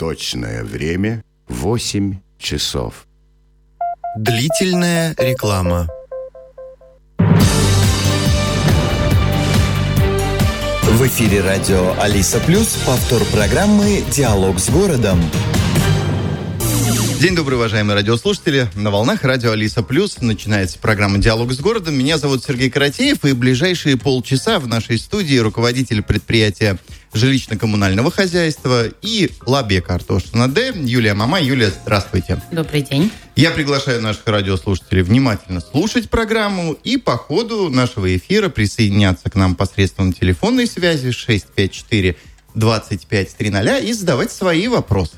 Точное время 8 часов. Длительная реклама. В эфире радио Алиса Плюс, повтор программы «Диалог с городом». День добрый, уважаемые радиослушатели. На волнах радио Алиса Плюс начинается программа «Диалог с городом». Меня зовут Сергей Каратеев, и ближайшие полчаса в нашей студии руководитель предприятия жилищно-коммунального хозяйства и Лабе Картошина Д. Юлия Мамай. Юлия, здравствуйте. Добрый день. Я приглашаю наших радиослушателей внимательно слушать программу и по ходу нашего эфира присоединяться к нам посредством телефонной связи 654-2530 и задавать свои вопросы.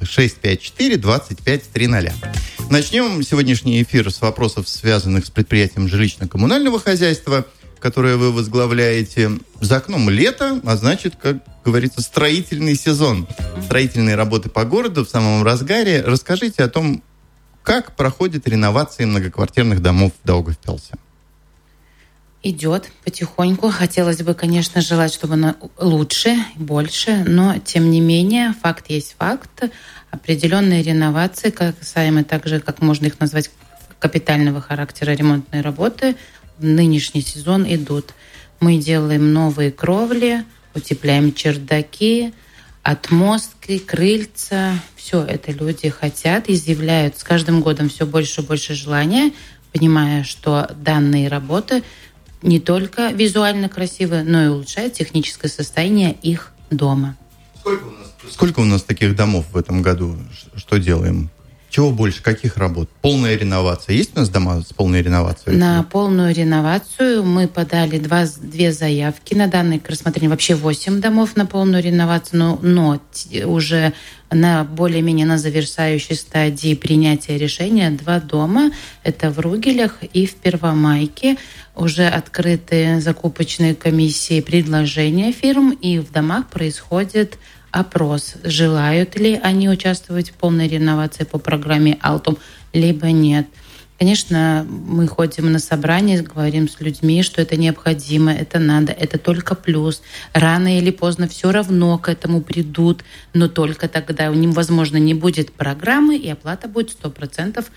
654-2530. Начнем сегодняшний эфир с вопросов, связанных с предприятием жилищно-коммунального хозяйства, которое вы возглавляете. За окном лето, а значит, как говорится, строительный сезон. Строительные работы по городу в самом разгаре. Расскажите о том, как проходит реновация многоквартирных домов в Даугавпилсе. Идет потихоньку. Хотелось бы, конечно, желать, чтобы она лучше, больше, но, тем не менее, факт есть факт. Определенные реновации, касаемо также, как можно их назвать, капитального характера ремонтные работы, в нынешний сезон идут. Мы делаем новые кровли, утепляем чердаки, отмостки, крыльца. Все это люди хотят, изъявляют с каждым годом все больше и больше желания, понимая, что данные работы не только визуально красивы, но и улучшают техническое состояние их дома. Сколько у нас таких домов в этом году? Что делаем? Чего больше? Каких работ? Полная реновация. Есть у нас дома с полной реновацией? На полную реновацию мы подали две заявки на данное рассмотрение. Вообще 8 домов на полную реновацию, но уже на более-менее на завершающей стадии принятия решения 2 дома. Это в Ругелях и в Первомайке. Уже открыты закупочные комиссии предложения фирм, и в домах происходит опрос, желают ли они участвовать в полной реновации по программе «Алтум», либо нет. Конечно, мы ходим на собрания, говорим с людьми, что это необходимо, это надо, это только плюс. Рано или поздно все равно к этому придут, но только тогда у них, возможно, не будет программы, и оплата будет 100%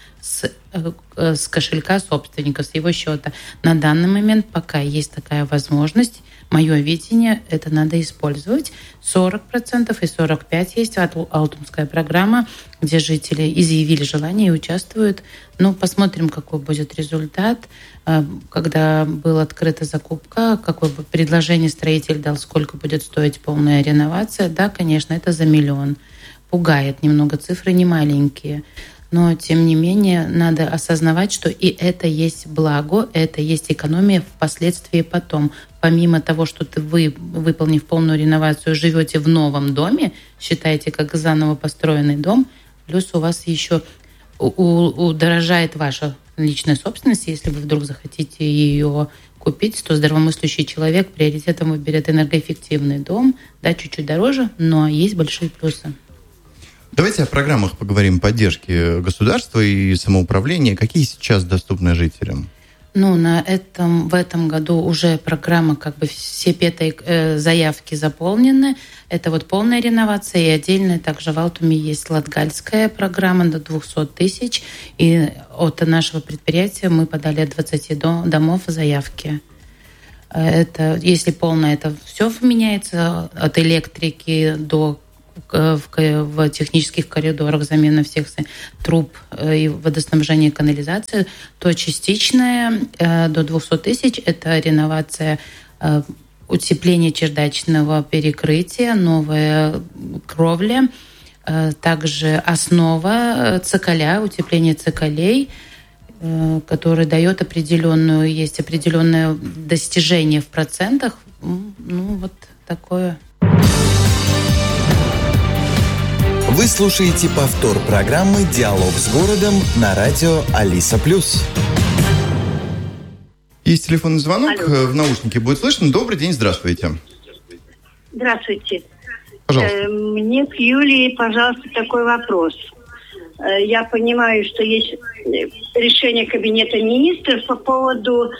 с кошелька собственника, с его счета. На данный момент, пока есть такая возможность, мое видение, это надо использовать. 40% и 45% есть алтумская программа, где жители изъявили желание и участвуют. Ну, посмотрим, какой будет результат. Когда была открыта закупка, какое бы предложение строитель дал, сколько будет стоить полная реновация. Да, конечно, это за 1 миллион. Пугает немного, цифры не маленькие. Но, тем не менее, надо осознавать, что и это есть благо, это есть экономия впоследствии потом. Помимо того, что вы, выполнив полную реновацию, живете в новом доме, считаете как заново построенный дом, плюс у вас еще удорожает ваша личная собственность. Если вы вдруг захотите ее купить, то здравомыслящий человек приоритетом выберет энергоэффективный дом, да, чуть-чуть дороже, но есть большие плюсы. Давайте о программах поговорим поддержки государства и самоуправления. Какие сейчас доступны жителям? Ну, в этом году уже программа, как бы все 5 заявки заполнены. Это вот полная реновация, и отдельно также в Алтуме есть латгальская программа до 200 тысяч. И от нашего предприятия мы подали от 20 домов заявки. Это, если полная, это все меняется от электрики до в технических коридорах, замена всех труб и водоснабжения и канализации, то частичная до 200 тысяч – это реновация, утепление чердачного перекрытия, новая кровля, также основа цоколя, утепление цоколей, который дает есть определенное достижение в процентах. Ну, вот такое. Вы слушаете повтор программы «Диалог с городом» на радио Алиса Плюс. Есть телефонный звонок. Алло. В наушнике будет слышно. Добрый день, здравствуйте. Здравствуйте. Пожалуйста. Мне к Юлии, пожалуйста, такой вопрос. Я понимаю, что есть решение Кабинета министров по поводу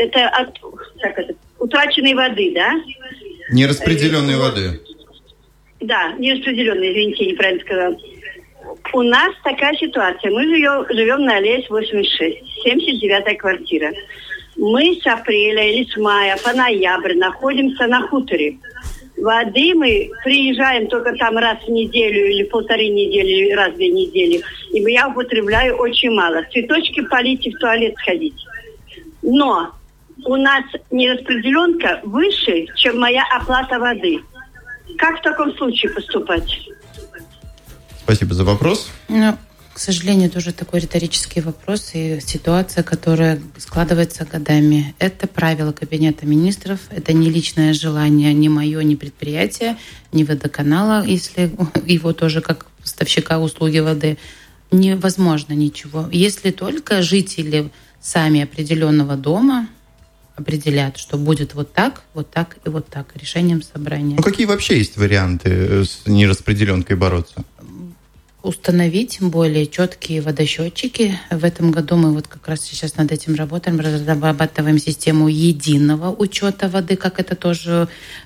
утраченной воды, да? Нераспределенной воды. Да, нераспределенная, извините, неправильно сказала. У нас такая ситуация. Мы живем на Аллее 86, 79-я квартира. Мы с апреля или с мая по ноябрь находимся на хуторе. Воды мы приезжаем только там раз в неделю или полторы недели, или раз в 2 недели. И я употребляю очень мало. Цветочки полить и в туалет сходить. Но у нас нераспределенка выше, чем моя оплата воды. Как в таком случае поступать? Спасибо за вопрос. Ну, к сожалению, тоже такой риторический вопрос и ситуация, которая складывается годами. Это правило Кабинета министров, это не личное желание ни мое, ни предприятия, ни водоканала, если его тоже как поставщика услуги воды. Невозможно ничего. Если только жители сами определенного дома определят, что будет вот так и вот так, решением собрания. Ну, какие вообще есть варианты с нераспределенкой бороться? Установить более четкие водосчетчики. В этом году мы вот как раз сейчас над этим работаем, разрабатываем систему единого учета воды, как это тоже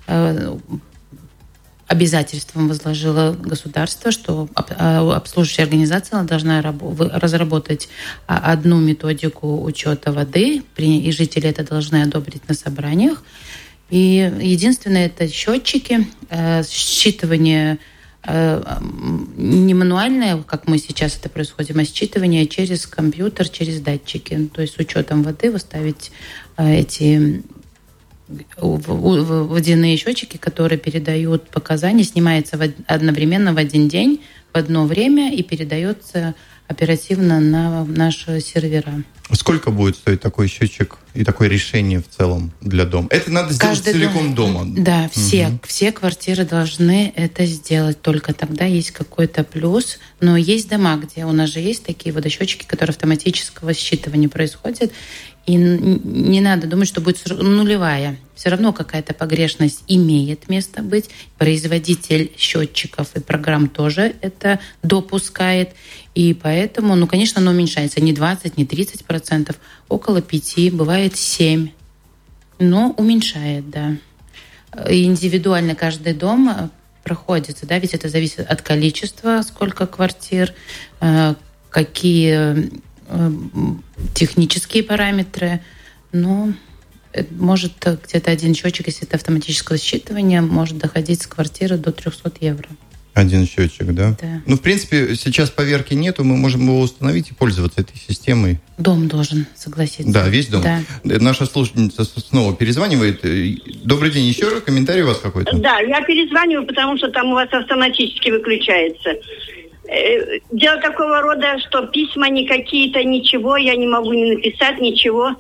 обязательством возложило государство, что обслуживающая организация должна разработать одну методику учета воды, и жители это должны одобрить на собраниях. И единственное, это счетчики, считывание не мануальное, как мы сейчас это происходит, а считывание через компьютер, через датчики. То есть с учетом воды выставить эти водяные счетчики, которые передают показания, снимается одновременно в один день, в одно время и передается оперативно на наши сервера. Сколько будет стоить такой счетчик и такое решение в целом для дома? Это надо сделать целиком дома? Да, все квартиры должны это сделать. Только тогда есть какой-то плюс. Но есть дома, где у нас же есть такие водосчетчики, которые автоматического считывания происходят. И не надо думать, что будет нулевая. Все равно какая-то погрешность имеет место быть. Производитель счетчиков и программ тоже это допускает. И поэтому, конечно, оно уменьшается. Не 20, не 30%, около 5%, бывает 7%. Но уменьшает, да. И индивидуально каждый дом проходится, да, ведь это зависит от количества, сколько квартир, какие технические параметры, но может где-то один счетчик, если это автоматическое считывание, может доходить с квартиры до 300 евро. Один счетчик, да? Да. Ну, в принципе, сейчас поверки нету, мы можем его установить и пользоваться этой системой. Дом должен согласиться. Да, весь дом. Да. Наша слушательница снова перезванивает. Добрый день, еще раз комментарий у вас какой-то? Да, я перезваниваю, потому что там у вас автоматически выключается. Дело такого рода, что письма не какие-то, ничего, я не могу не написать, ничего.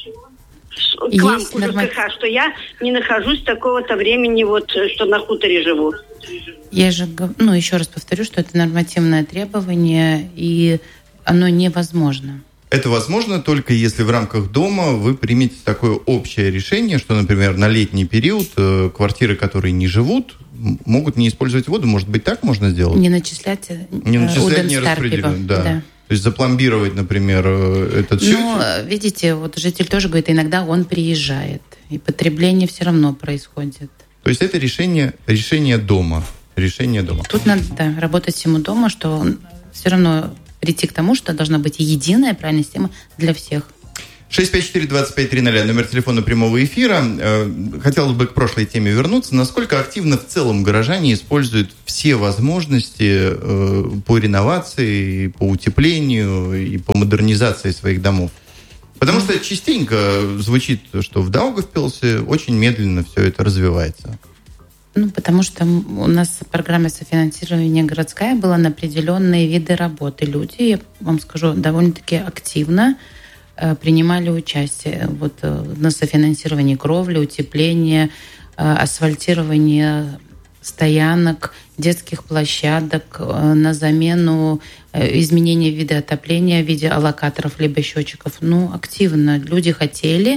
К вам, КХ, что я не нахожусь такого-то времени, вот, что на хуторе живу. Я же, еще раз повторю, что это нормативное требование, и оно невозможно. Это возможно только если в рамках дома вы примете такое общее решение, что, например, на летний период квартиры, которые не живут, могут не использовать воду. Может быть, так можно сделать? Не начислять, не распределять, да. То есть запломбировать, например, этот счетчик? Ну, видите, вот житель тоже говорит, иногда он приезжает, и потребление все равно происходит. То есть это решение дома. Решение дома. Тут надо работать всему дома, что все равно прийти к тому, что должна быть единая правильная система для всех. 654-2530, номер телефона прямого эфира. Хотелось бы к прошлой теме вернуться. Насколько активно в целом горожане используют все возможности по реновации, по утеплению и по модернизации своих домов? Потому что частенько звучит, что в Даугавпилсе очень медленно все это развивается. Потому что у нас программа софинансирования городская была на определенные виды работы. Люди, я вам скажу, довольно-таки активно принимали участие на софинансировании кровли, утепления, асфальтирования стоянок, детских площадок, на замену изменения вида отопления в виде аллокаторов либо счетчиков. Активно люди хотели,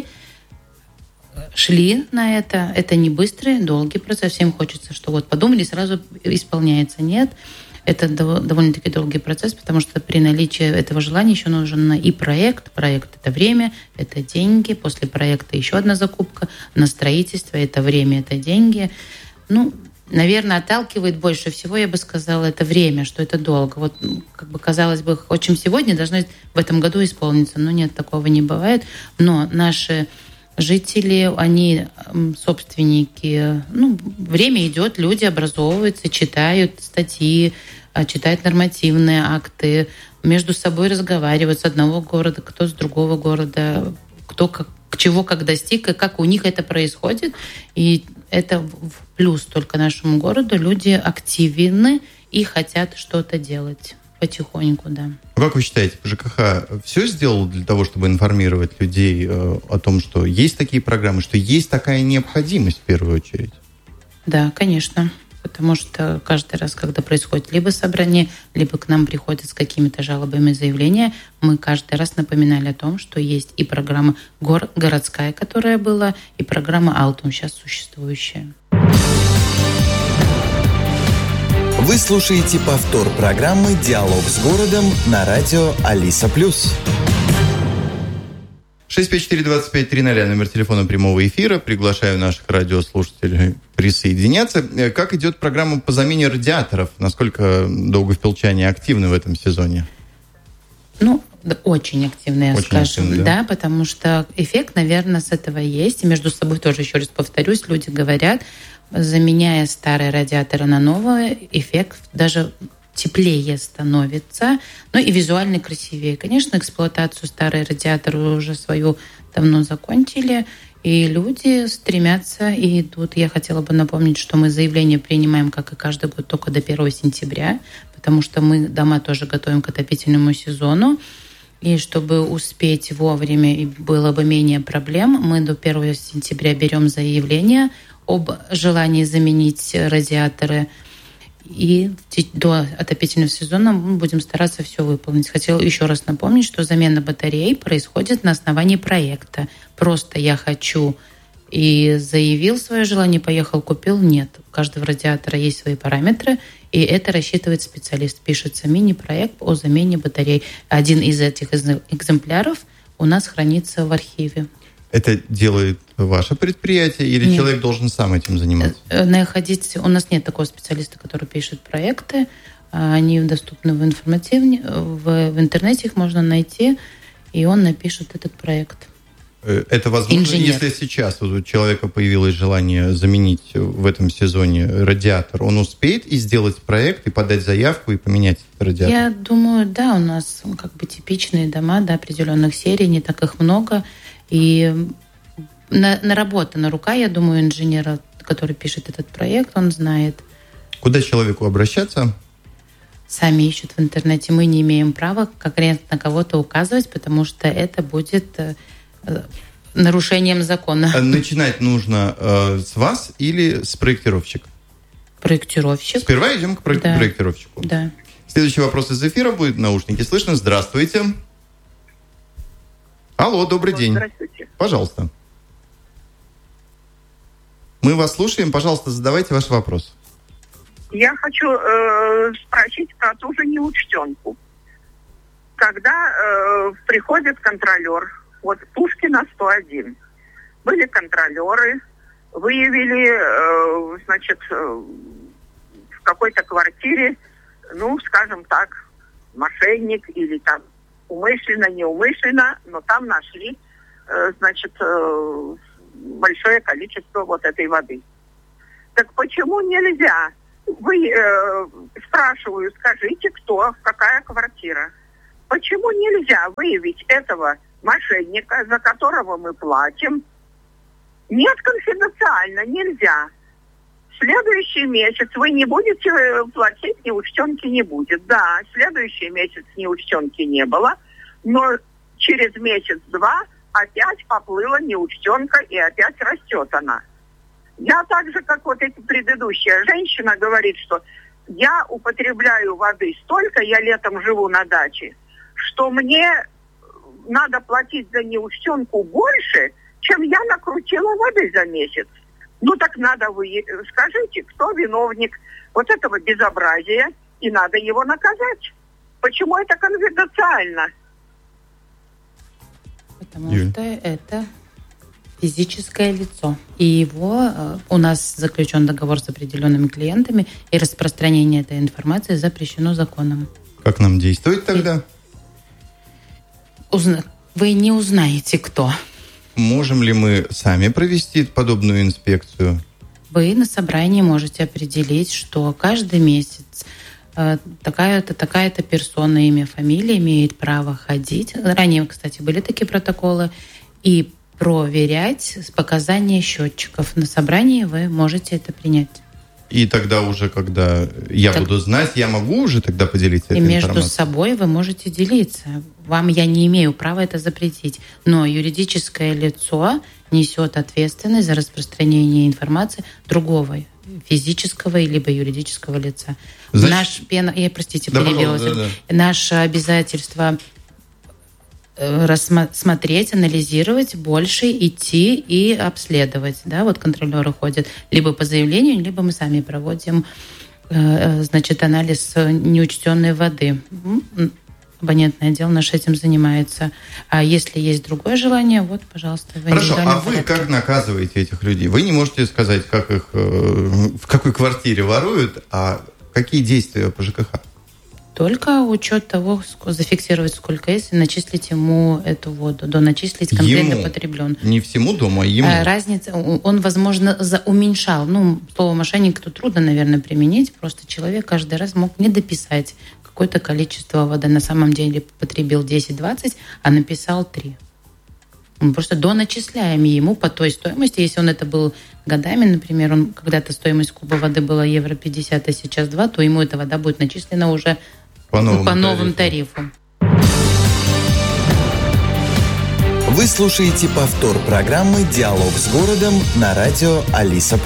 шли на это. Это не быстрый, долгий процесс. Всем хочется, что подумали, сразу исполняется. Нет. Это довольно-таки долгий процесс, потому что при наличии этого желания еще нужен и проект. Проект – это время, это деньги. После проекта еще одна закупка на строительство – это время, это деньги. Наверное, отталкивает больше всего, я бы сказала, это время, что это долго. Вот, как бы, казалось бы, хотим сегодня, должно в этом году исполниться. Но нет, такого не бывает. Но наши жители, они собственники. Время идет, люди образовываются, читают статьи, читают нормативные акты, между собой разговаривают с одного города, кто с другого города, кто к чего как достиг, и как у них это происходит. И это в плюс только нашему городу. Люди активны и хотят что-то делать потихоньку, да. Как вы считаете, ЖКХ все сделал для того, чтобы информировать людей о том, что есть такие программы, что есть такая необходимость в первую очередь? Да, конечно. Потому что каждый раз, когда происходит либо собрание, либо к нам приходят с какими-то жалобами заявления, мы каждый раз напоминали о том, что есть и программа городская, которая была, и программа Алтум, сейчас существующая. Вы слушаете повтор программы «Диалог с городом» на радио Алиса+. 654-2530, номер телефона прямого эфира. Приглашаю наших радиослушателей присоединяться. Как идет программа по замене радиаторов? Насколько Даугавпилчане активны в этом сезоне? Очень активно, я скажу. Да, потому что эффект, наверное, с этого есть. И между собой тоже, еще раз повторюсь, люди говорят, заменяя старые радиаторы на новые, эффект даже теплее становится, и визуально красивее. Конечно, эксплуатацию старые радиаторы уже свою давно закончили, и люди стремятся и идут. Я хотела бы напомнить, что мы заявление принимаем, как и каждый год, только до 1 сентября, потому что мы дома тоже готовим к отопительному сезону. И чтобы успеть вовремя и было бы менее проблем, мы до 1 сентября берем заявление об желании заменить радиаторы. И до отопительного сезона мы будем стараться все выполнить. Хотела еще раз напомнить, что замена батарей происходит на основании проекта. Просто я хочу и заявил свое желание, поехал, купил. Нет. У каждого радиатора есть свои параметры, и это рассчитывает специалист. Пишется мини-проект о замене батарей. Один из этих экземпляров у нас хранится в архиве. Это делает ваше предприятие или Нет. Человек должен сам этим заниматься? У нас нет такого специалиста, который пишет проекты. Они доступны в интернете, их можно найти, и он напишет этот проект. Это возможно, Инженер. Если сейчас у человека появилось желание заменить в этом сезоне радиатор, он успеет и сделать проект, и подать заявку, и поменять радиатор? Я думаю, да, у нас типичные дома до определенных серий, не так их много. И наработана рука, я думаю, инженера, который пишет этот проект, он знает. Куда человеку обращаться? Сами ищут в интернете. Мы не имеем права конкретно на кого-то указывать, потому что это будет нарушением закона. Начинать нужно с вас или с проектировщика? Проектировщик. Сперва идем к проектировщику. Да. Следующий вопрос из эфира будет в наушнике. Слышно? Здравствуйте. Алло, добрый день. Здравствуйте. Пожалуйста. Мы вас слушаем. Пожалуйста, задавайте ваш вопрос. Я хочу спросить про ту же неучтенку. Когда приходит контролер, вот Пушкина 101, были контролеры, выявили, в какой-то квартире, скажем так, мошенник или там умышленно, неумышленно, но там нашли, большое количество вот этой воды. Так почему нельзя? Спрашиваю, скажите, какая квартира? Почему нельзя выявить этого мошенника, за которого мы платим? Нет, конфиденциально, нельзя. В следующий месяц вы не будете платить, неучтенки не будет. Да, следующий месяц неучтенки не было, но через месяц-два опять поплыла неучтенка, и опять растет она. Я так же, как вот эта предыдущая женщина говорит, что я употребляю воды столько, я летом живу на даче, что мне надо платить за неучтенку больше, чем я накрутила воды за месяц. Так надо скажите, кто виновник вот этого безобразия, и надо его наказать. Почему это конфиденциально? Потому что это физическое лицо. И его у нас заключен договор с определенными клиентами, и распространение этой информации запрещено законом. Как нам действовать тогда? Вы не узнаете, кто. Можем ли мы сами провести подобную инспекцию? Вы на собрании можете определить, что каждый месяц такая-то персона, имя, фамилия имеет право ходить. Ранее, кстати, были такие протоколы. И проверять показания счетчиков. На собрании вы можете это принять. И тогда уже, когда я буду знать, я могу уже тогда поделиться этой информацией? И между собой вы можете делиться. Вам я не имею права это запретить. Но юридическое лицо несет ответственность за распространение информации другого физического либо юридического лица. Наше обязательство рассмотреть, анализировать, больше идти и обследовать. Да? Вот контролеры ходят либо по заявлению, либо мы сами проводим анализ неучтенной воды. Абонентный отдел наш этим занимается. А если есть другое желание, вот, пожалуйста. Хорошо, а вы как наказываете этих людей? Вы не можете сказать, как их в какой квартире воруют, а какие действия по ЖКХ? Только учет того, зафиксировать, сколько есть, и начислить ему эту воду. Доначислить конкретно потреблен. Не всему дому, а ему. Разница, он, возможно, уменьшал. Слово «мошенник» тут трудно, наверное, применить. Просто человек каждый раз мог не дописать какое-то количество воды. На самом деле потребил 10-20, а написал 3. Мы просто доначисляем ему по той стоимости. Если он это был годами, например, когда-то стоимость куба воды была евро 50, а сейчас 2, то ему эта вода будет начислена уже по новым тарифам. Вы слушаете повтор программы «Диалог с городом» на радио Алиса+.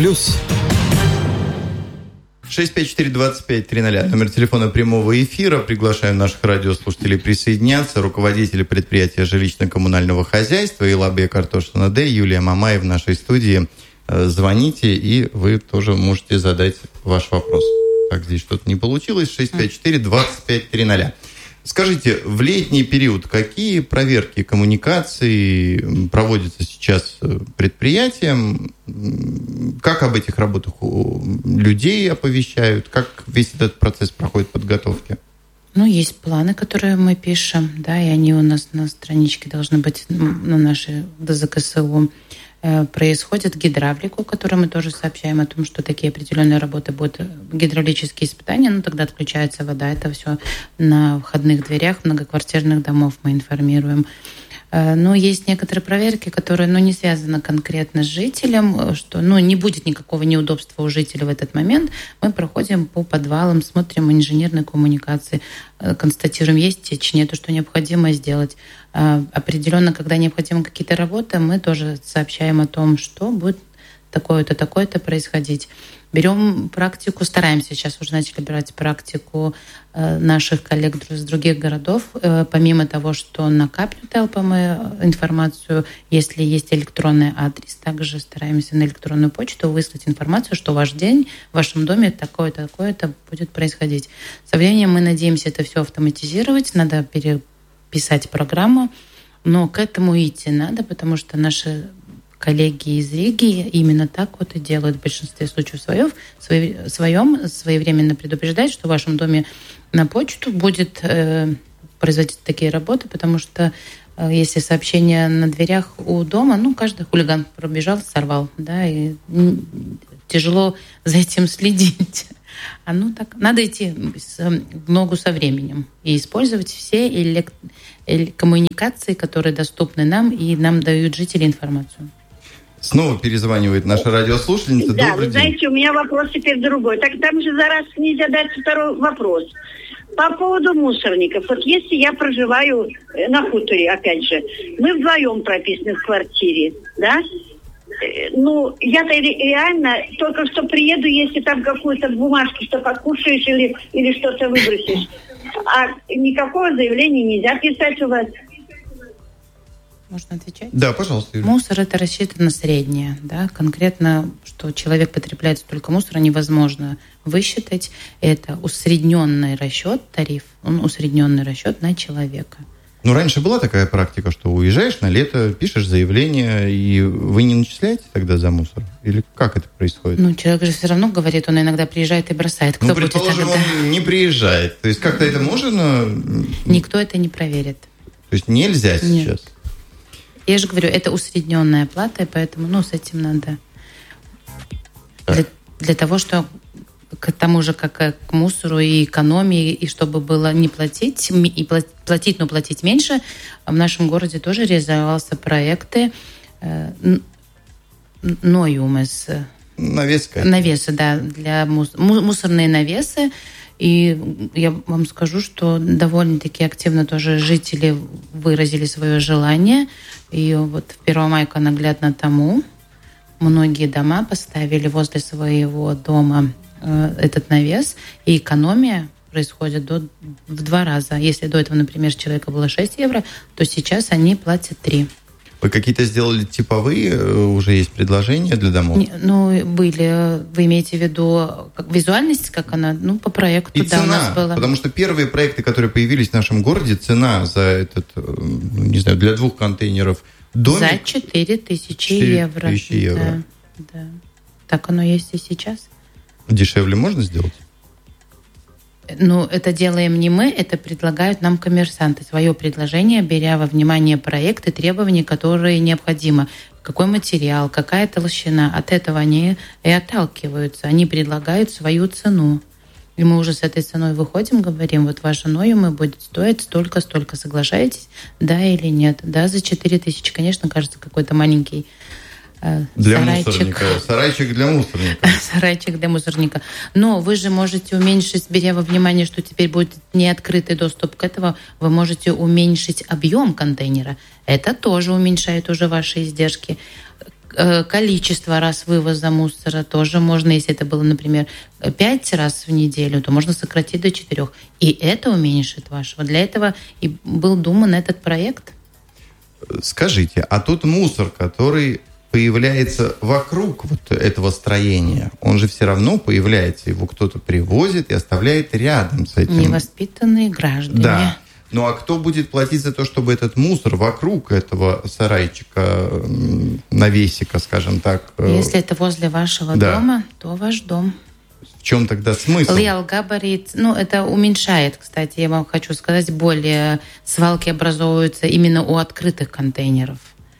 654-25-00. Номер телефона прямого эфира. Приглашаю наших радиослушателей присоединяться. Руководители предприятия жилищно-коммунального хозяйства Илабе Картошина Д. Юлия Мамаев в нашей студии. Звоните, и вы тоже можете задать ваш вопрос. Так, здесь что-то не получилось. 654-25-00. Скажите, в летний период какие проверки коммуникаций проводятся сейчас предприятием? Как об этих работах людей оповещают? Как весь этот процесс проходит подготовки? Есть планы, которые мы пишем, да, и они у нас на страничке должны быть на нашей ДЗКСУ. Происходит гидравлику, которую мы тоже сообщаем о том, что такие определенные работы будут, гидравлические испытания, тогда отключается вода. Это все на входных дверях многоквартирных домов мы информируем. Но есть некоторые проверки, которые не связаны конкретно с жителем, что не будет никакого неудобства у жителя в этот момент. Мы проходим по подвалам, смотрим инженерные коммуникации, констатируем, есть течь, нет, что необходимо сделать. Определенно, когда необходимы какие-то работы, мы тоже сообщаем о том, что будет такое-то, такое-то происходить. Берем практику, стараемся сейчас уже начали брать практику наших коллег из других городов. Помимо того, что накапливают мы информацию, если есть электронный адрес, также стараемся на электронную почту выслать информацию, что ваш день в вашем доме такое-то, такое-то будет происходить. Со временем мы надеемся это все автоматизировать, надо переписать программу, но к этому идти надо, потому что наши коллеги из Риги именно так и делают в большинстве случаев своевременно предупреждать, что в вашем доме на почту будет производить такие работы, потому что если сообщение на дверях у дома, каждый хулиган пробежал, сорвал, да, и тяжело за этим следить. Так, надо идти в ногу со временем и использовать все коммуникации, которые доступны нам и нам дают жители информацию. Снова перезванивает наша радиослушательница. Да, Добрый вы знаете, у меня вопрос теперь другой. Так там же за раз нельзя дать второй вопрос. По поводу мусорников. Вот если я проживаю на хуторе, опять же, мы вдвоем прописаны в квартире, да? Я-то реально только что приеду, если там какую-то бумажку, что покушаешь или что-то выбросишь. А никакого заявления нельзя писать у вас. Можно отвечать? Да, пожалуйста, Юлия. Мусор – это рассчитано на среднее. Да? Конкретно, что человек потребляет столько мусора, невозможно высчитать. Это усредненный расчет, тариф, он усредненный расчет на человека. Ну, раньше была такая практика, что уезжаешь на лето, пишешь заявление, и вы не начисляете тогда за мусор? Или как это происходит? Ну, человек же все равно говорит, он иногда приезжает и бросает. Кто будет предположим, тогда? Он не приезжает. То есть как-то это можно... Никто это не проверит. То есть нельзя сейчас? Я же говорю, это усредненная плата, и поэтому, с этим надо... Для того, что к тому же, как к мусору и экономии, и чтобы было не платить, и платить, но платить меньше, в нашем городе тоже реализовался проекты Ноюмес. Навесы, да, для мусорные навесы. И я вам скажу, что довольно-таки активно тоже жители выразили свое желание. И вот в Первомайку наглядно тому многие дома поставили возле своего дома этот навес, и экономия происходит в 2 раза. Если до этого, например, с человека было 6 евро, то сейчас они платят 3. Вы какие-то сделали типовые, уже есть предложения для домов? Были. Вы имеете в виду визуальность, как она? По проекту, и цена, у нас было. Потому что первые проекты, которые появились в нашем городе, цена за этот, для 2 контейнеров домик... За 4000 евро. 4000 евро. Да. Так оно есть и сейчас. Дешевле можно сделать? Это делаем не мы, это предлагают нам коммерсанты. Свое предложение, беря во внимание проекты, требования, которые необходимы. Какой материал, какая толщина. От этого они и отталкиваются. Они предлагают свою цену. И мы уже с этой ценой выходим, говорим, вот ваша Ноюме будет стоить столько-столько. Соглашаетесь? Да или нет? Да, за 4000. Конечно, кажется, какой-то маленький для сарайчик. Мусорника. Сарайчик для мусорника. Сарайчик для мусорника. Но вы же можете уменьшить, беря во внимание, что теперь будет неоткрытый доступ к этому, вы можете уменьшить объем контейнера. Это тоже уменьшает уже ваши издержки. Количество раз вывоза мусора тоже можно, если это было, например, 5 раз в неделю, то можно сократить до 4. И это уменьшит вашего. Для этого и был думан этот проект. Скажите, а тот мусор, который появляется вокруг вот этого строения, он же все равно появляется, его кто-то привозит и оставляет рядом с этим. Невоспитанные граждане. Да. Ну а кто будет платить за то, чтобы этот мусор вокруг этого сарайчика, навесика, скажем так? Если это возле вашего дома, то ваш дом. В чем тогда смысл? Габарит, это уменьшает, кстати, я вам хочу сказать, более свалки образовываются именно у открытых контейнеров.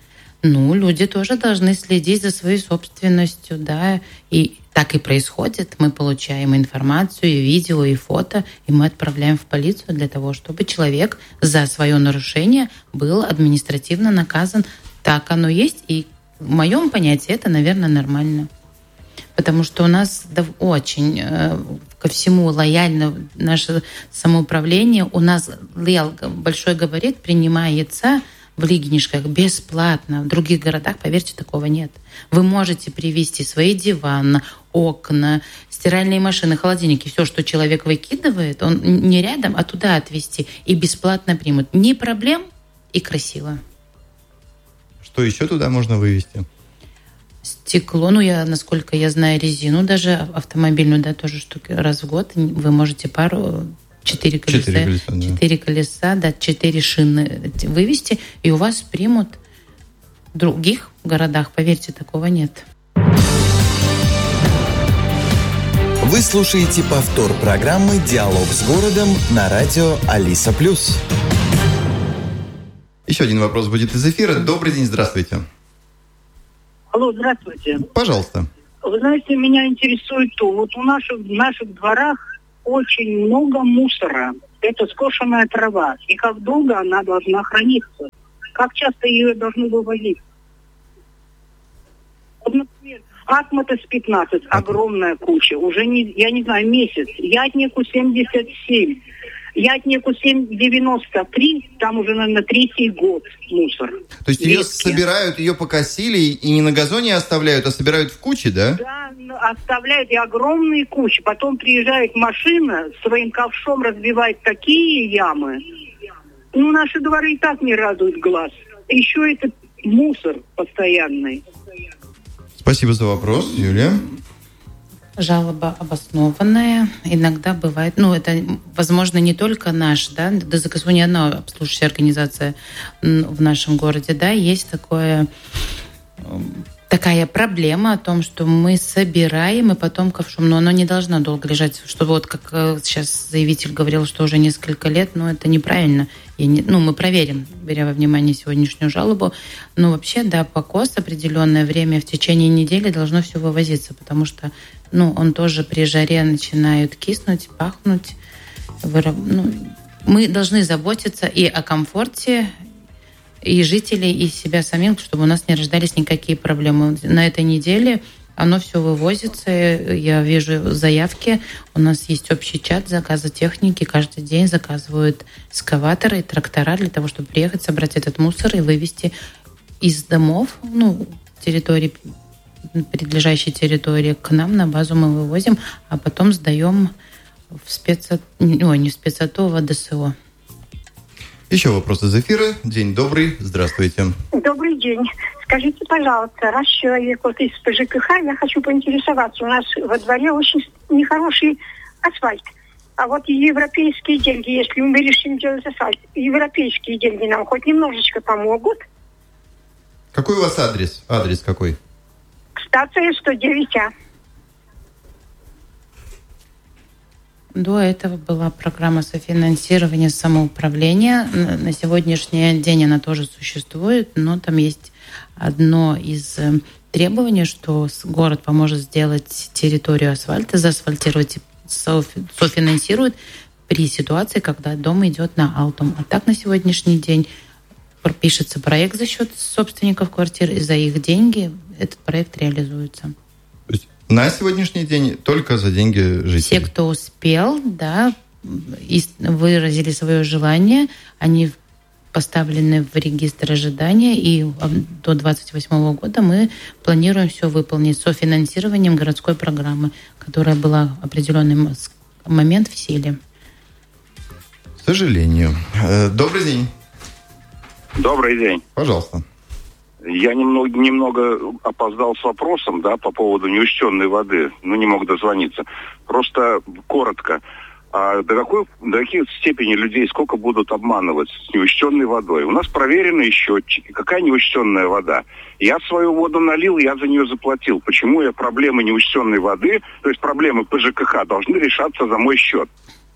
Люди тоже должны следить за своей собственностью, да, и так и происходит. Мы получаем информацию, и видео, и фото, и мы отправляем в полицию для того, чтобы человек за свое нарушение был административно наказан. Так оно есть, и в моем понятии это, наверное, нормально. Потому что у нас очень ко всему лояльно наше самоуправление. У нас большой габарит принимается в Лигнишках бесплатно. В других городах, поверьте, такого нет. Вы можете привезти свои диваны, окна, стиральные машины, холодильники, все, что человек выкидывает, он не рядом, а туда отвезти. И бесплатно примут. Ни проблем и красиво. Что еще туда можно вывезти? Стекло, насколько я знаю, резину даже автомобильную, да, тоже штуки раз в год. Вы можете 4 колеса, 4 шины вывести, и у вас примут. В других городах, поверьте, такого нет. Вы слушаете повтор программы «Диалог с городом» на радио Алиса+. Еще один вопрос будет из эфира. Добрый день, здравствуйте. Алло, здравствуйте. Пожалуйста. Вы знаете, меня интересует то, вот в наших дворах очень много мусора. Это скошенная трава. И как долго она должна храниться? Как часто ее должны вывозить? Вот, например, Атматес 15, огромная куча. Уже, я не знаю, месяц. Ятнику 77. Ятнику 93, там уже, наверное, 3-й год мусор. То есть ее собирают, ее покосили и не на газоне оставляют, а собирают в куче, да? Да, оставляют и огромные кучи. Потом приезжает машина, своим ковшом разбивает такие ямы. Наши дворы и так не радуют глаз. Еще это мусор постоянный. Спасибо за вопрос, Юлия. жалоба обоснованная. Иногда бывает, это, возможно, не только наш, да, ДЗКСУ не одна обслуживающая организация в нашем городе, да, есть такая проблема о том, что мы собираем и потом ковшом, но оно не должно долго лежать, что вот как сейчас заявитель говорил, что уже несколько лет, это неправильно. Мы проверим, беря во внимание сегодняшнюю жалобу, но вообще, да, покос определенное время в течение недели должно все вывозиться, потому что, он тоже при жаре начинает киснуть, пахнуть. Мы должны заботиться и о комфорте и жителей, и себя самих, чтобы у нас не рождались никакие проблемы. На этой неделе оно все вывозится. Я вижу заявки. У нас есть общий чат заказа техники. Каждый день заказывают экскаваторы и трактора для того, чтобы приехать, собрать этот мусор и вывести из домов, территории, прилежащей территории, к нам на базу мы вывозим, а потом сдаем в в ДСО. Еще вопрос из эфира. День добрый. Здравствуйте. Добрый день. Скажите, пожалуйста, раз человек из ПЖКХ, я хочу поинтересоваться. У нас во дворе очень нехороший асфальт. А вот европейские деньги, если мы решим делать асфальт, европейские деньги нам хоть немножечко помогут? Какой у вас адрес? Адрес какой? Станция 109А. До этого была программа софинансирования самоуправления. На сегодняшний день она тоже существует, но там есть одно из требований, что город поможет сделать территорию асфальта, заасфальтировать, софинансирует при ситуации, когда дом идет на Алтум. А так на сегодняшний день пишется проект за счет собственников квартир, и за их деньги этот проект реализуется. На сегодняшний день только за деньги жителей. Все, кто успел, да, выразили свое желание, они поставлены в регистр ожидания, и до 2028 года мы планируем все выполнить с софинансированием городской программы, которая была в определенный момент в силе. К сожалению. Добрый день. Добрый день. Пожалуйста. Я немного опоздал с вопросом, да, по поводу неучтенной воды. Не мог дозвониться. Просто коротко. А до какой степени людей сколько будут обманывать с неучтенной водой? У нас проверенные счетчики. Какая неучтенная вода? Я свою воду налил, я за нее заплатил. Почему проблемы неучтенной воды, то есть проблемы ПЖКХ, должны решаться за мой счет?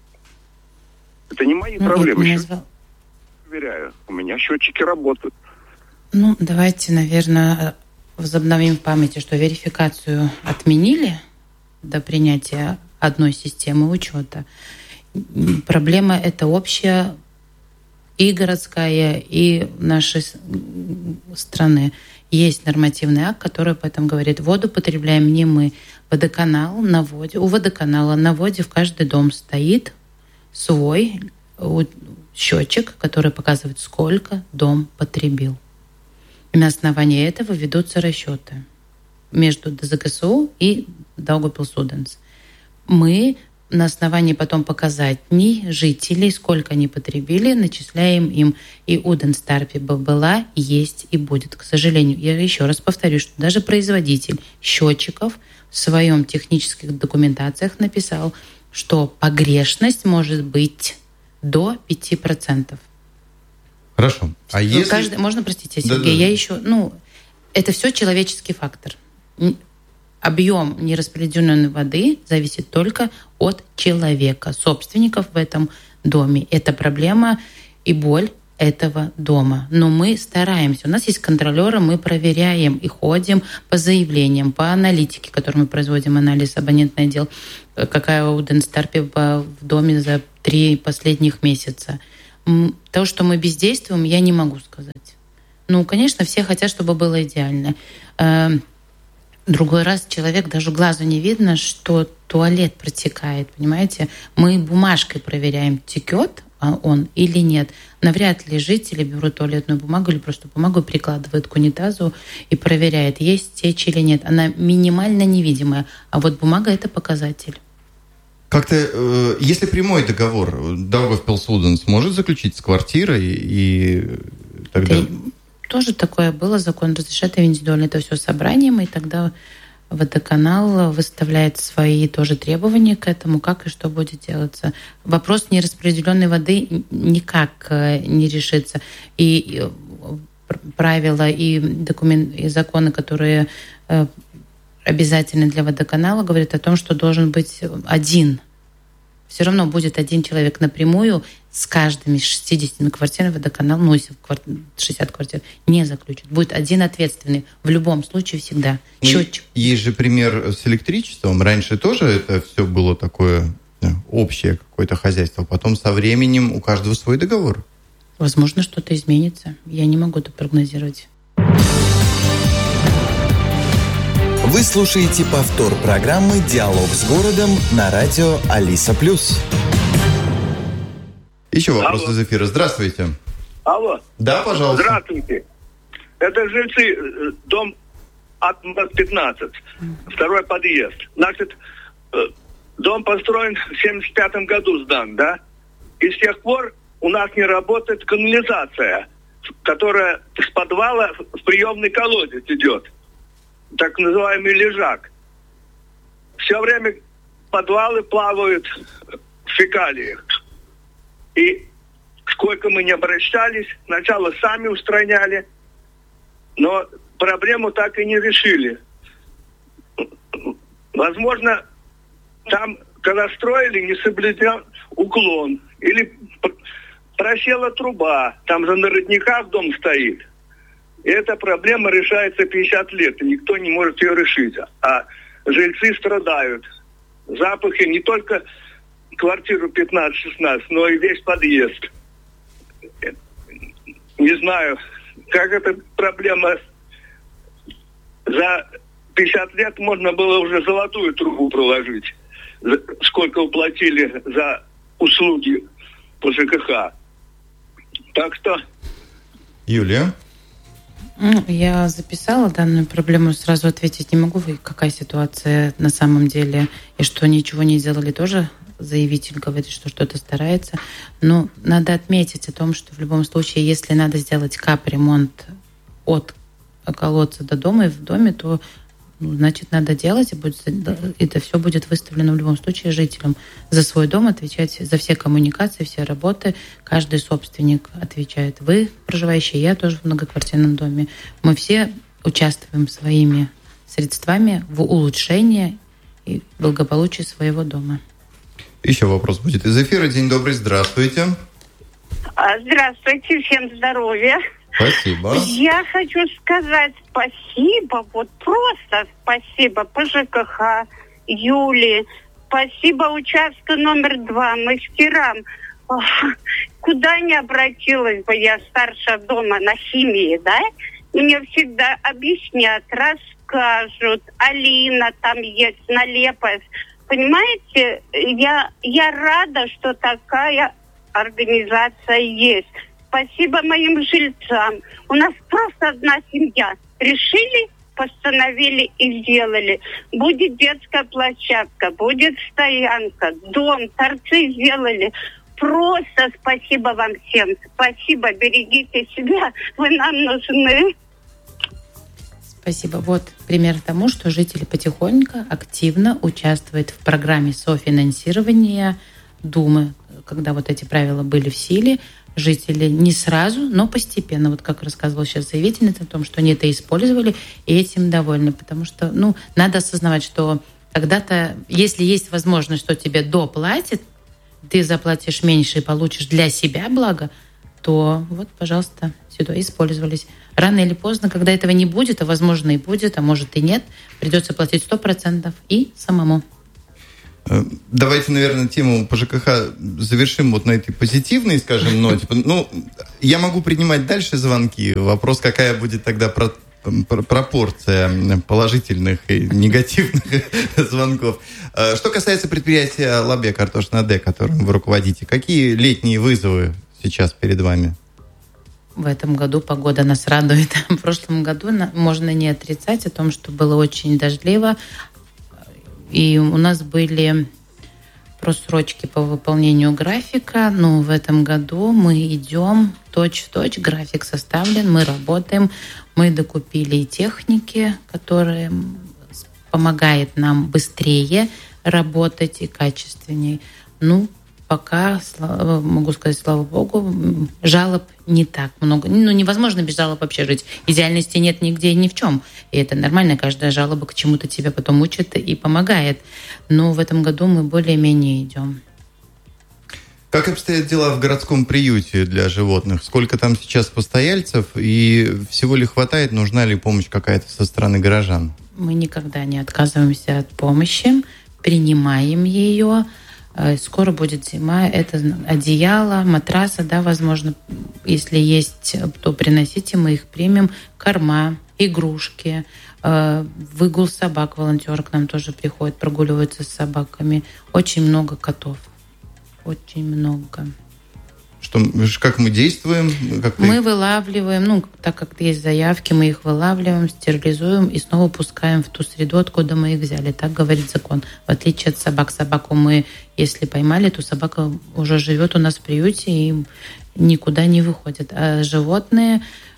Это не мои проблемы. Проверяю. У меня счетчики работают. Давайте, наверное, возобновим в памяти, что верификацию отменили до принятия одной системы учета. Проблема эта общая и городская, и нашей страны. Есть нормативный акт, который об этом говорит. Воду потребляем не мы. Водоканал на воде. У водоканала на воде в каждый дом стоит свой счетчик, который показывает, сколько дом потребил. И на основании этого ведутся расчеты между ДЗКСУ и Daugavpils-Udens. Мы на основании потом показателей жителей, сколько они потребили, начисляем им. И Уденстарпе была, есть и будет. К сожалению, я еще раз повторю, что даже производитель счетчиков в своем технических документациях написал, что погрешность может быть до 5%. Хорошо. А если... Можно, простите, Сергей, я еще... это все человеческий фактор. Объем нераспределенной воды зависит только от человека, собственников в этом доме. Это проблема и боль этого дома. Но мы стараемся. У нас есть контролеры, мы проверяем и ходим по заявлениям, по аналитике, которую мы производим, анализ абонентный отдел, какая у Уденстарпе в доме за 3 последних месяца. То, что мы бездействуем, я не могу сказать. Конечно, все хотят, чтобы было идеально. Другой раз человек даже глазу не видно, что туалет протекает, понимаете? Мы бумажкой проверяем, текет он или нет. Навряд ли жители берут туалетную бумагу или просто бумагу прикладывают к унитазу и проверяют, есть течь или нет. Она минимально невидимая, а вот бумага – это показатель. Как-то, если прямой договор Daugavpils-Udens сможет заключить с квартирой и тогда... Тоже такое было, закон разрешает индивидуально это все собранием, и тогда водоканал выставляет свои тоже требования к этому, как и что будет делаться. Вопрос нераспределенной воды никак не решится. И правила и законы, которые обязательны для водоканала, говорят о том, что должен быть один. Все равно будет один человек напрямую с каждыми 60 квартирами водоканал, ну, если 60 квартир, не заключит. Будет один ответственный в любом случае всегда. Счетчик. Есть же пример с электричеством. Раньше тоже это все было такое общее какое-то хозяйство. Потом со временем у каждого свой договор. Возможно, что-то изменится. Я не могу это прогнозировать. Вы слушаете повтор программы «Диалог с городом» на радио Алиса+. Еще вопрос из эфира. Здравствуйте. Алло. Да, пожалуйста. Здравствуйте. Это жильцы, дом от 15, второй подъезд. Значит, дом построен в 75 году сдан, да? И с тех пор у нас не работает канализация, которая с подвала в приемный колодец идет. Так называемый лежак. Все время подвалы плавают в фекалиях. И сколько мы не обращались, сначала сами устраняли, но проблему так и не решили. Возможно, там, когда строили, не соблюден уклон. Или просела труба, там же на родниках дом стоит. И эта проблема решается 50 лет, и никто не может ее решить. А жильцы страдают. Запахи не только квартиру 15-16, но и весь подъезд. Не знаю, как эта проблема... За 50 лет можно было уже золотую трубу проложить. Сколько уплатили за услуги по ЖКХ. Так что... Юлия? Я записала данную проблему, сразу ответить не могу. Какая ситуация на самом деле, и что ничего не сделали, тоже заявитель говорит, что что-то старается. Но надо отметить о том, что в любом случае, если надо сделать капремонт от колодца до дома и в доме, то значит, надо делать, и это все будет выставлено в любом случае жителям. За свой дом отвечать, за все коммуникации, все работы. Каждый собственник отвечает. Вы, проживающие, я тоже в многоквартирном доме. Мы все участвуем своими средствами в улучшении и благополучии своего дома. Еще вопрос будет из эфира. День добрый, здравствуйте. Здравствуйте, всем здоровья. Спасибо. Я хочу сказать спасибо, вот просто спасибо по ЖКХ, Юле, спасибо участку номер 2, мастерам. Куда ни обратилась бы я старше дома на химии, да? Мне всегда объяснят, расскажут. Алина там есть, Налепов. Понимаете, я рада, что такая организация есть. Спасибо моим жильцам. У нас просто одна семья. Решили, постановили и сделали. Будет детская площадка, будет стоянка, дом, торцы сделали. Просто спасибо вам всем. Спасибо, берегите себя. Вы нам нужны. Спасибо. Вот пример тому, что жители потихоньку активно участвуют в программе софинансирования Думы. Когда вот эти правила были в силе, жители не сразу, но постепенно, вот как рассказывала сейчас заявительница о том, что они это использовали и этим довольны, потому что, надо осознавать, что когда-то, если есть возможность, что тебе доплатят, ты заплатишь меньше и получишь для себя благо, то вот, пожалуйста, сюда использовались. Рано или поздно, когда этого не будет, а возможно и будет, а может и нет, придется платить 100% и самому. Давайте, наверное, тему по ЖКХ завершим вот на этой позитивной, скажем, ноте. Я могу принимать дальше звонки. Вопрос, какая будет тогда пропорция положительных и негативных звонков. Что касается предприятия Лабе Картошна-Д, которым вы руководите, какие летние вызовы сейчас перед вами? В этом году погода нас радует. В прошлом году можно не отрицать о том, что было очень дождливо. И у нас были просрочки по выполнению графика, но в этом году мы идем точь-в-точь, график составлен, мы работаем, мы докупили и техники, которые помогает нам быстрее работать и качественнее. Пока, могу сказать, слава богу, жалоб не так много. Невозможно без жалоб вообще жить. Идеальности нет нигде и ни в чем. И это нормально. Каждая жалоба к чему-то тебя потом учит и помогает. Но в этом году мы более-менее идем. Как обстоят дела в городском приюте для животных? Сколько там сейчас постояльцев? И всего ли хватает? Нужна ли помощь какая-то со стороны горожан? Мы никогда не отказываемся от помощи. Принимаем ее. Скоро будет зима. Это одеяло, матрасы, возможно, если есть, то приносите, мы их примем. Корма, игрушки, выгул собак. Волонтеры к нам тоже приходят, прогуливаются с собаками. Очень много котов. Очень много. Как мы действуем? Мы вылавливаем, так как есть заявки, мы их вылавливаем, стерилизуем и снова пускаем в ту среду, откуда мы их взяли. Так говорит закон. В отличие от собак. Собаку мы, если поймали, то собака уже живет у нас в приюте и никуда не выходит. А животные,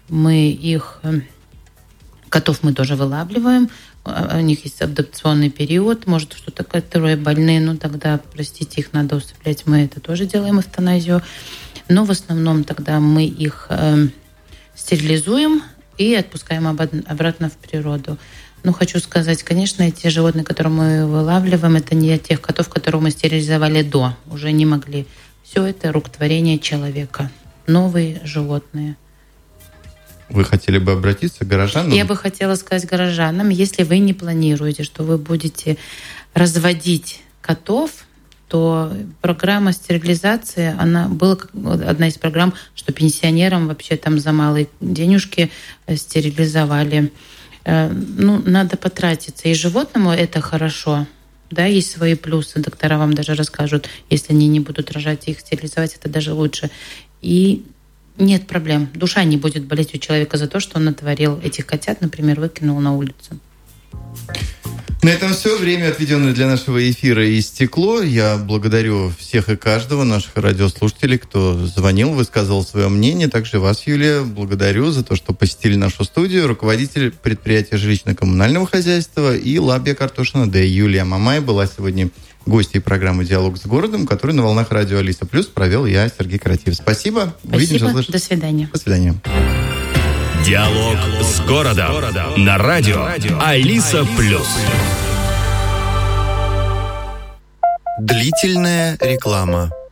котов мы тоже вылавливаем. У них есть адаптационный период, может что-то, которые больные, тогда, простите, их надо усыплять. Мы это тоже делаем, эвтаназию. Но в основном тогда мы их стерилизуем и отпускаем обратно в природу. Хочу сказать, конечно, эти животные, которые мы вылавливаем, это не тех котов, которых мы стерилизовали до, уже не могли. Все это рук творения человека. Новые животные. Вы хотели бы обратиться к горожанам? Я бы хотела сказать горожанам, если вы не планируете, что вы будете разводить котов, то программа стерилизации, она была одна из программ, что пенсионерам вообще там за малые денежки стерилизовали. Надо потратиться. И животному это хорошо. Есть свои плюсы. Доктора вам даже расскажут, если они не будут рожать, их стерилизовать, это даже лучше. И нет проблем. Душа не будет болеть у человека за то, что он натворил этих котят, например, выкинул на улицу. На этом все. Время, отведенное для нашего эфира, истекло. Я благодарю всех и каждого наших радиослушателей, кто звонил, высказывал свое мнение. Также вас, Юлия, благодарю за то, что посетили нашу студию. Руководитель предприятия жилищно-коммунального хозяйства и Лабия Картошина Д. Юлия Мамай была сегодня гостьей программы «Диалог с городом», которую на волнах радио Алиса Плюс провел я, Сергей Каратьев. Спасибо. Увидимся, услышимся. До свидания. До свидания. «Диалог с городом» на радио Алиса Плюс. Длительная реклама.